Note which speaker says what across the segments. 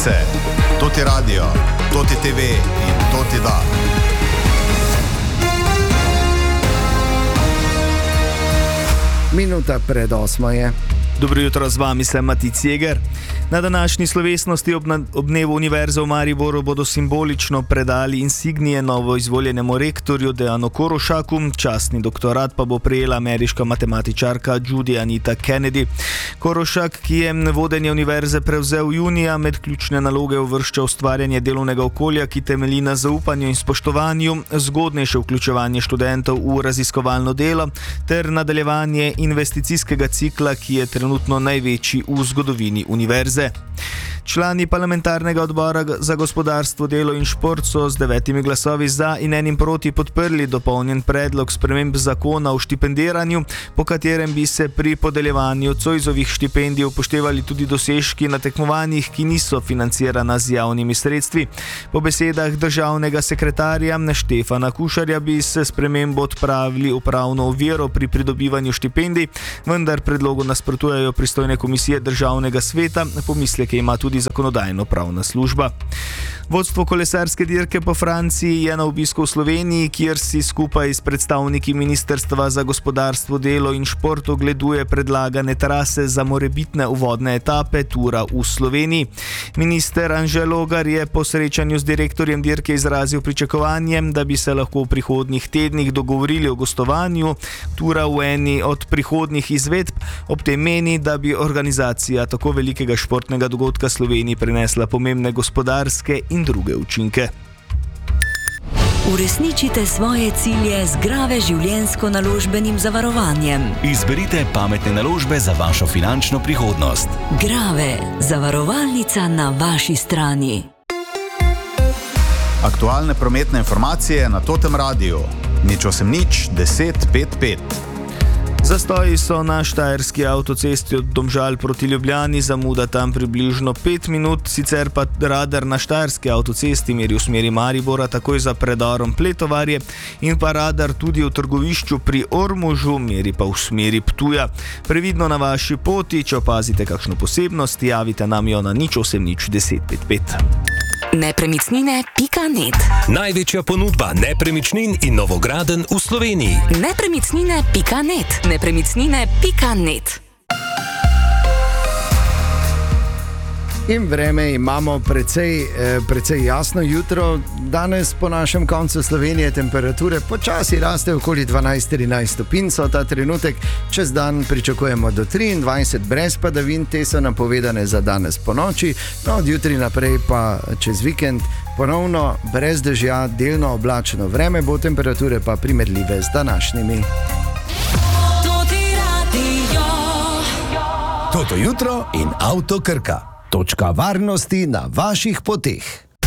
Speaker 1: novice, toti radio, toti TV in toti da.
Speaker 2: Minuta pred 8 je.
Speaker 3: Dobro jutro, z vami sem Matic Jeger. Na današnji slovesnosti ob dnevu Univerze v Mariboru bodo simbolično predali insignije novo izvoljenemu rektorju Deanu Korošaku, častni doktorat pa bo prejela ameriška matematičarka Judy Anita Kennedy. Korošak, ki je vodenje univerze prevzel junija, med ključne naloge uvršča ustvarjanje delovnega okolja, ki temelji na zaupanju in spoštovanju, zgodnejše vključevanje študentov v raziskovalno delo ter nadaljevanje investicijskega cikla, ki je trenutno največji v zgodovini univerze. Člani parlamentarnega odbora za gospodarstvo, delo in šport so z 9 glasovi za in 1 proti podprli dopolnjen predlog sprememb zakona o štipendiranju, po katerem bi se pri podeljevanju Zoisovih štipendij upoštevali tudi dosežki na tekmovanjih, ki niso financirana z javnimi sredstvi. Po besedah državnega sekretarja Štefana Kušarja bi se spremembo odpravili upravno oviro pri pridobivanju štipendij, vendar predlogu nasprotujejo pristojne komisije državnega sveta, pomisleke ima tudi zakonodajno-pravna služba. Vodstvo kolesarske dirke po Franciji je na obisku v Sloveniji, kjer si skupaj s predstavniki Ministrstva za gospodarstvo, delo in šport ogleduje predlagane trase za morebitne uvodne etape tura v Sloveniji. Minister Anže Logar je po srečanju z direktorjem dirke izrazil pričakovanje, da bi se lahko v prihodnjih tednih dogovorili o gostovanju tura v eni od prihodnjih izvedb, ob tem meni, da bi organizacija tako velikega športnega dogodka Sloveniji prinesla pomembne gospodarske in druge učinke.
Speaker 4: Uresničite svoje cilje z Grave življenjsko-naložbenim zavarovanjem.
Speaker 5: Izberite pametne naložbe za vašo finančno prihodnost.
Speaker 4: Grave, zavarovalnica na vaši strani.
Speaker 1: Aktualne prometne informacije na Totem radiju. 080 10 55.
Speaker 3: Zastoji so na štajerski avtocesti od Domžal proti Ljubljani, zamuda tam približno 5 minut, sicer pa radar na štajerski avtocesti meri v smeri Maribora takoj za predorom Pletovarje in pa radar tudi v trgovišču pri Ormožu, meri pa v smeri Ptuja. Previdno na vaši poti, če opazite kakšno posebnost, javite nam jo na 080 10 55.
Speaker 4: Nepremičnine.net.
Speaker 5: Največja ponudba nepremičnin in novogradenj v Sloveniji.
Speaker 4: Nepremičnine.net. Nepremičnine.net.
Speaker 2: In vreme imamo precej jasno jutro. Danes po našem koncu Slovenije temperature počasi rastejo okoli 12-13 stopinj, so ta trenutek. Čez dan pričakujemo do 23 brez padavin, te so napovedane za danes po noči. No, od jutri naprej pa čez vikend ponovno brez dežja, delno oblačno vreme bo, temperature pa primerljive z današnjimi. Toto jutro in Avto Krka. Točka varnosti na vaših poteh.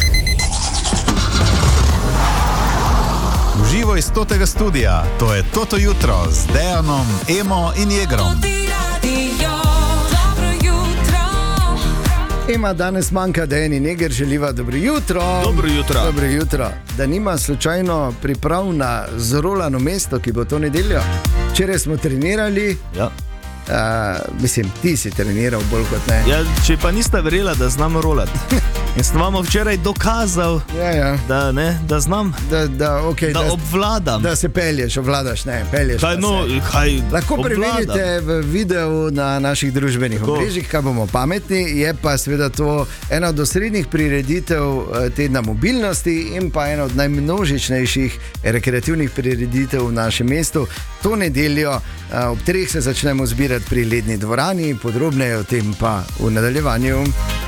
Speaker 1: Uživo iz Totega studia, to je Toto jutro z Dejanom, Emo in Jegrom.
Speaker 2: Ema, danes manjka Dejan in Jeger, želiva dobro jutro.
Speaker 3: Dobro jutro.
Speaker 2: Dobro jutro. Da nima slučajno priprav na zrolano mesto, ki bo to nedeljo. Včeraj smo trenirali. Ja. Mislim, ti si treniral bolj kot ne.
Speaker 3: Ja, če pa nista verjela, da znam rolati. In sem vam včeraj dokazal, da znam,
Speaker 2: okay,
Speaker 3: da obvladam.
Speaker 2: Da se obvladaš, pelješ. Lahko preverite v videu na naših družbenih omrežjih, kaj bomo pametni. Je pa seveda to ena od osrednjih prireditev tedna mobilnosti in pa ena od najmnožičnejših rekreativnih prireditev v našem mestu. To nedeljo ob 3 se začnemo zbirati pri Ledni dvorani, podrobneje o tem pa v nadaljevanju.